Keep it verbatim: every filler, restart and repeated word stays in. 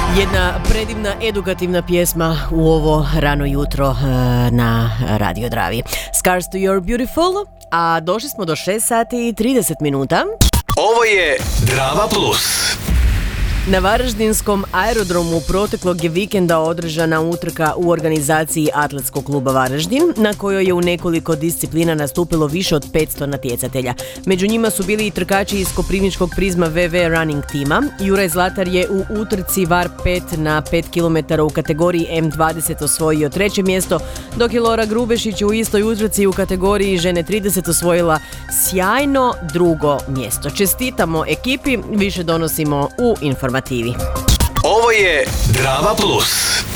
Jedna predivna edukativna pjesma u ovo rano jutro uh, na Radio Dravi. Scars to You're Beautiful, a došli smo do šest sati i trideset minuta. Ovo je Drava Plus. Na Varaždinskom aerodromu proteklog je vikenda održana utrka u organizaciji Atletskog kluba Varaždin, na kojoj je u nekoliko disciplina nastupilo više od petsto natjecatelja. Među njima su bili i trkači iz koprivničkog Prizma ve ve Running tima. Juraj Zlatar je u utrci VAR pet na pet kilometara u kategoriji em dvadeset osvojio treće mjesto, dok je Lora Grubešić u istoj utrci u kategoriji žene trideset osvojila sjajno drugo mjesto. Čestitamo ekipi, više donosimo u informaciji. Ovo je Drava Plus.